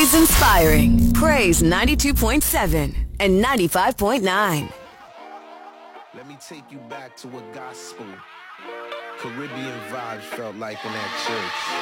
Always inspiring. Praise 92.7 and 95.9. Let me take you back to what gospel, Caribbean vibes felt like in that church.